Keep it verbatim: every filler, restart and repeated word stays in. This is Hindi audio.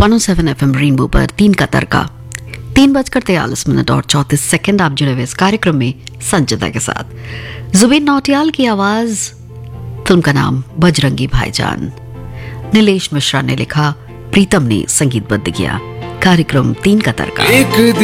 One O seven F M rainbow पर तीन का तड़का तीन बजकर तैयालीस मिनट और चौंतीस सेकंड। आप जुड़े हुए इस कार्यक्रम में संचिता के साथ। जुबीन नौटियाल की आवाज, फिल्म का नाम बजरंगी भाईजान। नीलेश मिश्रा ने लिखा, प्रीतम ने संगीतबद्ध किया। कार्यक्रम तीन का तड़का। एक